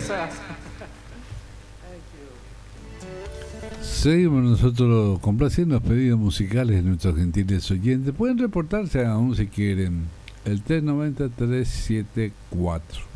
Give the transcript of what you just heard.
risas. Seguimos nosotros complaciendo los pedidos musicales de nuestros gentiles oyentes. Pueden reportarse aún si quieren. El 390-374.